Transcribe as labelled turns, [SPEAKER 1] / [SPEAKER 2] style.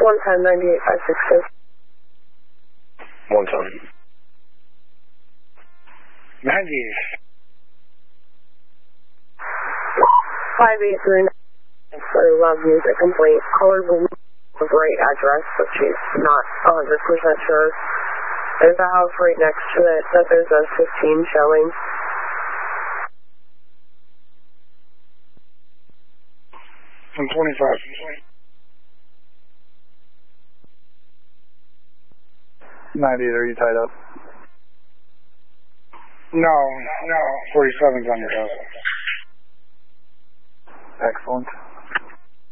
[SPEAKER 1] 110-98-562.
[SPEAKER 2] 110. 98.
[SPEAKER 1] 583 for loud music complaint. Caller will leave the right address, but she's not 100% sure. There's a house right next to it that there's a 15 showing.
[SPEAKER 2] I'm 25.
[SPEAKER 3] 98, are you tied up?
[SPEAKER 2] No. 47's on your house.
[SPEAKER 3] Excellent.